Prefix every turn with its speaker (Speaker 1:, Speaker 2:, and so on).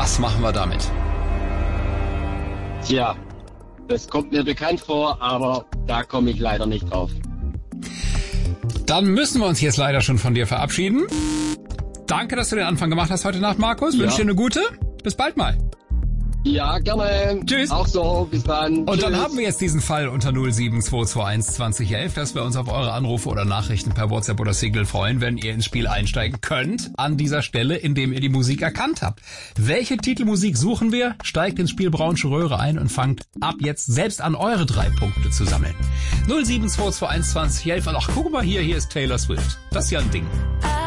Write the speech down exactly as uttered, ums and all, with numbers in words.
Speaker 1: Was machen wir damit?
Speaker 2: Tja, das kommt mir bekannt vor, aber da komme ich leider nicht drauf.
Speaker 1: Dann müssen wir uns jetzt leider schon von dir verabschieden. Danke, dass du den Anfang gemacht hast heute Nacht, Markus.
Speaker 2: Ja.
Speaker 1: Wünsche dir eine gute. Bis bald mal.
Speaker 2: Ja, gerne.
Speaker 1: Tschüss.
Speaker 2: Auch so, bis dann.
Speaker 1: Und
Speaker 2: Tschüss.
Speaker 1: dann haben wir jetzt diesen Fall unter null sieben zwei zwei eins zwanzig elf, dass wir uns auf eure Anrufe oder Nachrichten per WhatsApp oder Signal freuen, wenn ihr ins Spiel einsteigen könnt, an dieser Stelle, indem ihr die Musik erkannt habt. Welche Titelmusik suchen wir? Steigt ins Spiel Braunsche Röhre ein und fangt ab jetzt selbst an, eure drei Punkte zu sammeln. null sieben zwei zwei eins zwanzig elf. Und ach, guck mal hier, hier ist Taylor Swift. Das ist ja ein Ding.